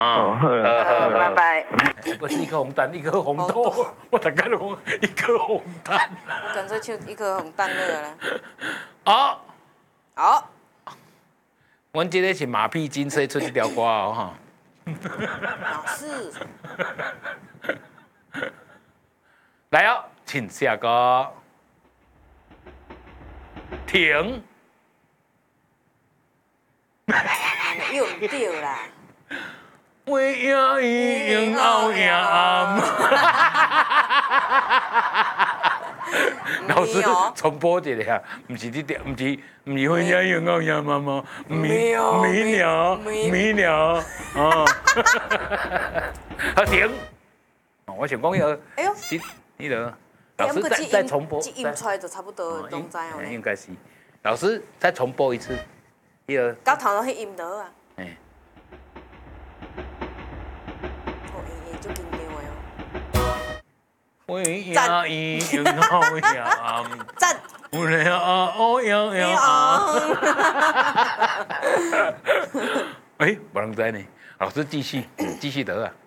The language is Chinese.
哦，拜拜。 不是一颗红蛋，一颗红豆，我大概讲一颗红蛋。 我干脆唱一颗红蛋了啦。 好， 好， 阮这个是马屁精说出这条歌哦哈。 老师， 来哦，请下歌。停。 又唔对啦。 为影伊用后影暗。老师重播一下，不是这条，不是会影用后影妈妈，迷鸟，哦。停。我想讲要， 哎呦， 你的老师再重播， 这音出来就差不多拢知哦。 应该是，老师再重播一次， 到头都迄音落啊。 哎。 就紧张的哦。 为影伊用后影暗。 赞。 有了啊，哦呀。哎，不能知呢，老师继续得啊。